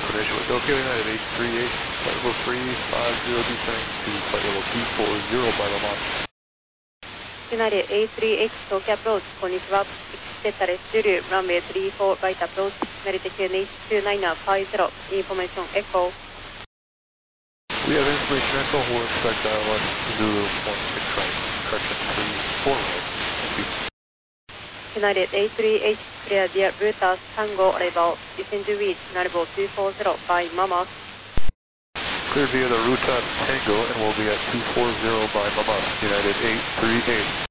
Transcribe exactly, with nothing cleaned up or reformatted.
confirmation with Tokyo United eight three eight, flight level three five zero descending to flight level two four zero by Lamont. United eight three eight, Tokyo approach, こんにちは。セッタレスジュリュー、ランウェイスリーフォー、ライトアプローチ、成田系ネイチにーナインファイブゼロ、インフォメーションエコー。 We have information echo, we'll expect I L S Zulu one six right, correction three four right. Thank you. United eight three eight, clear via Brutus Tango arrival, descend to reach Narvo two four zero by Mama. Clear via the Rutas Tango and we'll be at two four zero by Mama, United eight three eight.